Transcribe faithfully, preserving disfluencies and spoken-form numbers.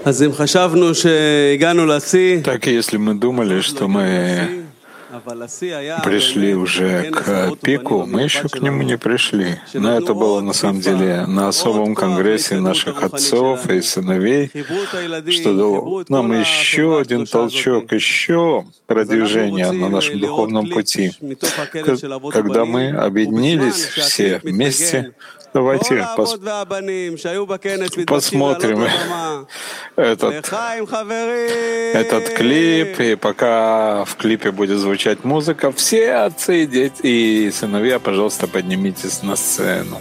Так, если мы думали, что мы пришли уже к пику, мы еще к нему не пришли. Но это было на самом деле на особом конгрессе наших отцов и сыновей, что дало нам еще один толчок, еще продвижение на нашем духовном пути. Когда мы объединились все вместе, давайте пос- посмотрим этот, этот клип, и пока в клипе будет звучать музыка, все отцы и дети и сыновья, пожалуйста, поднимитесь на сцену.